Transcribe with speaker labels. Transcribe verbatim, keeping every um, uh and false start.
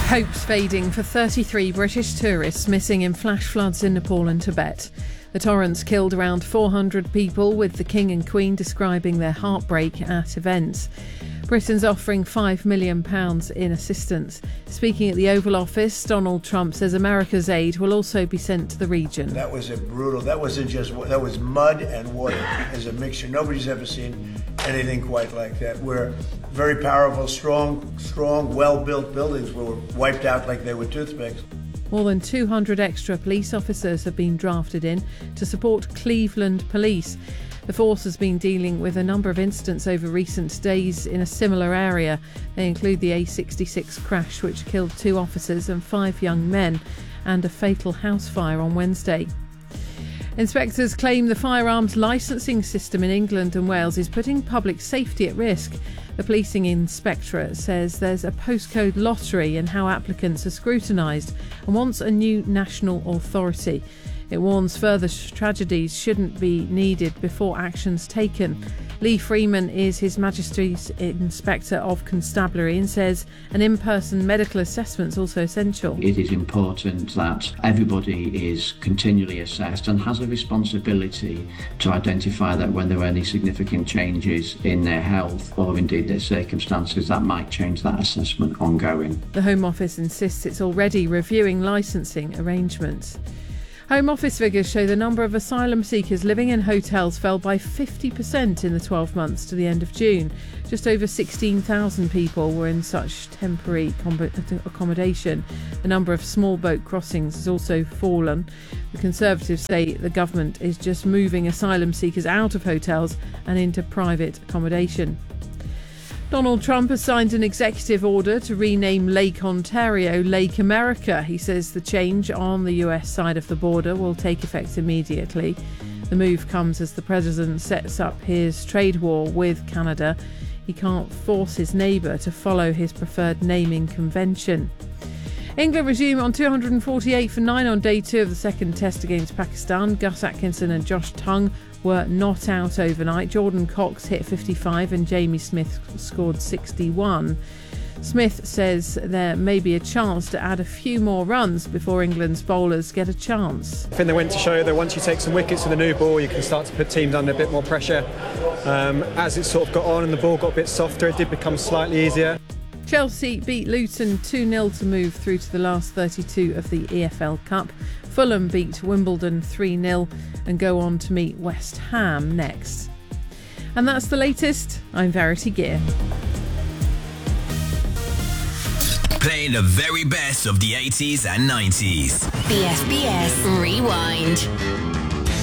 Speaker 1: Hopes fading for thirty-three British tourists missing in flash floods in Nepal and Tibet. The torrents killed around four hundred people, with the King and Queen describing their heartbreak at events. Britain's offering five million pounds in assistance. Speaking at the Oval Office, Donald Trump says America's aid will also be sent to the region.
Speaker 2: That was a brutal, that wasn't just, that was mud and water as a mixture. Nobody's ever seen anything quite like that. Where very powerful, strong, strong, well-built buildings were wiped out like they were toothpicks.
Speaker 1: More than two hundred extra police officers have been drafted in to support Cleveland Police. The force has been dealing with a number of incidents over recent days in a similar area. They include the A sixty-six crash, which killed two officers and five young men, and a fatal house fire on Wednesday. Inspectors claim the firearms licensing system in England and Wales is putting public safety at risk. The policing inspectorate says there's a postcode lottery in how applicants are scrutinised and wants a new national authority. It warns further tragedies shouldn't be needed before action's taken. Lee Freeman is His Majesty's Inspector of Constabulary and says an in-person medical assessment is also essential.
Speaker 3: It is important that everybody is continually assessed and has a responsibility to identify that when there are any significant changes in their health or indeed their circumstances, that might change that assessment ongoing.
Speaker 1: The Home Office insists it's already reviewing licensing arrangements. Home Office figures show the number of asylum seekers living in hotels fell by fifty percent in the twelve months to the end of June. Just over sixteen thousand people were in such temporary accommodation. The number of small boat crossings has also fallen. The Conservatives say the government is just moving asylum seekers out of hotels and into private accommodation. Donald Trump has signed an executive order to rename Lake Ontario Lake America. He says the change on the U S side of the border will take effect immediately. The move comes as the president sets up his trade war with Canada. He can't force his neighbour to follow his preferred naming convention. England resume on two hundred forty-eight for nine on day two of the second test against Pakistan. Gus Atkinson and Josh Tongue were not out overnight. Jordan Cox hit fifty-five and Jamie Smith scored sixty-one. Smith says there may be a chance to add a few more runs before England's bowlers get a chance.
Speaker 4: I think they went to show that once you take some wickets with the new ball, you can start to put teams under a bit more pressure. Um, as it sort of got on and the ball got a bit softer, it did become slightly easier.
Speaker 1: Chelsea beat Luton two nil to move through to the last thirty-two of the E F L Cup. Fulham beat Wimbledon three nil and go on to meet West Ham next. And that's the latest. I'm Verity Gear.
Speaker 5: Playing the very best of the eighties and nineties.
Speaker 6: B S B S Rewind.